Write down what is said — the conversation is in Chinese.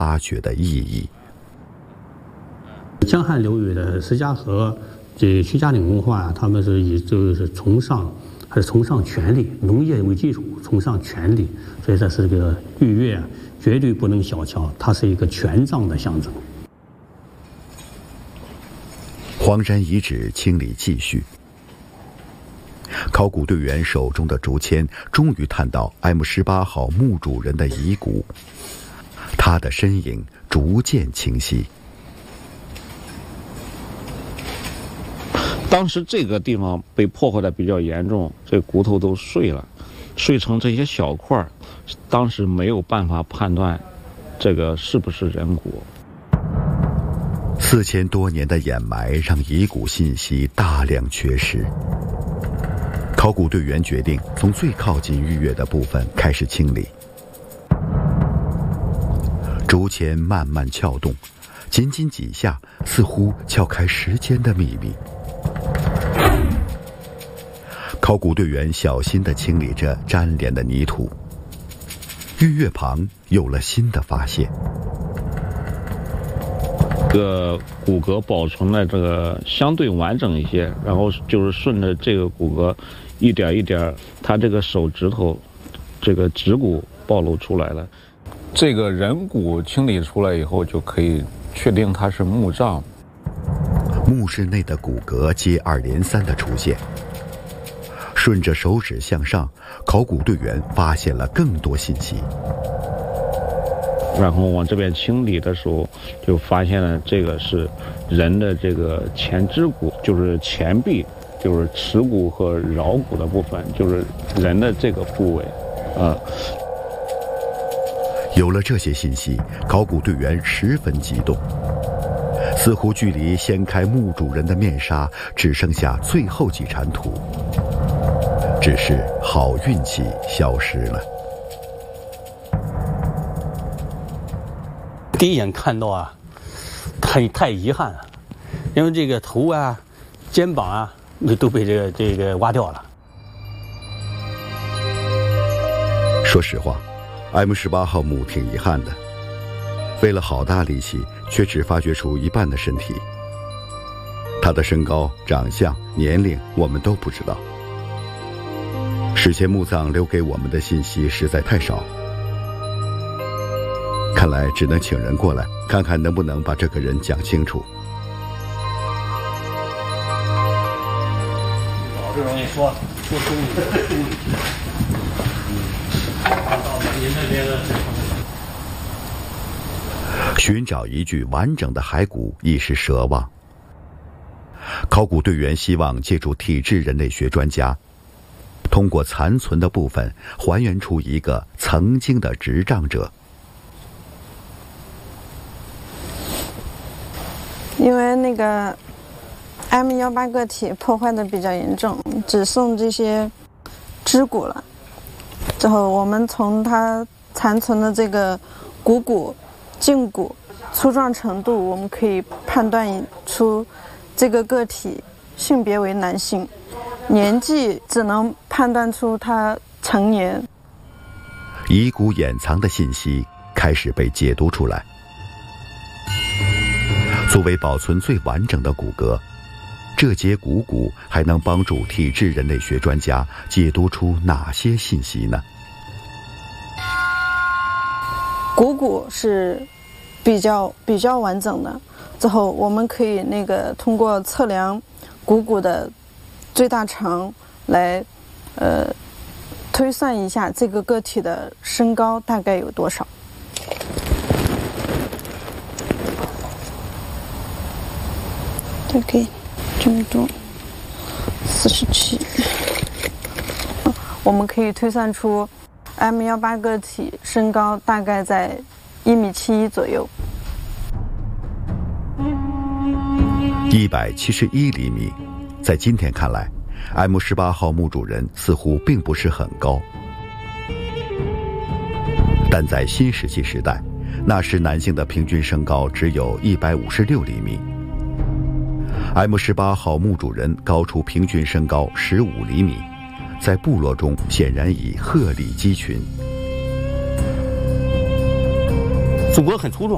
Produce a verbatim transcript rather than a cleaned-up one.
发掘的意义。 江汉流域的石家河、这徐家岭文化，他们是以就是崇尚还是崇尚权力，农业为基础，崇尚权力，所以这是个玉钺啊，绝对不能小瞧，它是一个权杖的象征。 黄山遗址清理继续，考古队员手中的竹签终于探到 M 十八号墓主人的遗骨，他的身影逐渐清晰。 当时这个地方被破坏的比较严重，这骨头都碎了，碎成这些小块，当时没有办法判断这个是不是人骨。 四千多年的掩埋让遗骨信息大量缺失。考古队员决定从最靠近玉钺的部分开始清理。竹签慢慢撬动，仅仅几下，似乎撬开时间的秘密。考古队员小心地清理着沾脸的泥土，玉钺旁有了新的发现。 这个骨骼保存的这个相对完整一些，然后就是顺着这个骨骼一点一点，它这个手指头这个指骨暴露出来了。这个人骨清理出来以后，就可以确定它是墓葬。 墓室内的骨骼接二连三的出现，顺着手指向上，考古队员发现了更多信息。 然后往这边清理的时候，就发现了这个是人的这个前肢骨，就是前臂，就是耻骨和桡骨的部分，就是人的这个部位，啊。 有了这些信息，考古队员十分激动，似乎距离掀开墓主人的面纱只剩下最后几铲土，只是好运气消失了。 第一眼看到啊，太太遗憾了，因为这个头啊、肩膀啊，都被这个这个挖掉了。 说实话 ，M 十八号墓挺遗憾的，费了好大力气，却只发掘出一半的身体。他的身高、长相、年龄我们都不知道。史前墓葬留给我们的信息实在太少。看来只能请人过来，看看能不能把这个人讲清楚。 好不容易说说中午，到您那边的。 寻找一具完整的骸骨已是奢望。考古队员希望借助体质人类学专家，通过残存的部分还原出一个曾经的执杖者。 因为那个 M 十八 个体破坏的比较严重，只剩这些肢骨了。之后我们从它残存的这个股骨、胫骨粗壮程度，我们可以判断出这个个体性别为男性，年纪只能判断出他成年。 遗骨掩藏的信息开始被解读出来。作为保存最完整的骨骼，这节骨骨还能帮助体质人类学专家解读出哪些信息呢？ 股骨是比较比较完整的，之后我们可以那个通过测量股骨的最大长来呃推算一下这个个体的身高大概有多少。大概这么多，四十七。我们可以推算出 M 十八 个体身高大概在一米七一左右。 一百七十一厘米，在今天看来 ，M 十八 号墓主人似乎并不是很高，但在新石器时代，那时男性的平均身高只有一百五十六厘米。M 十八 号墓主人高出平均身高十五厘米，在部落中显然已鹤立鸡群。 祖国很粗壮，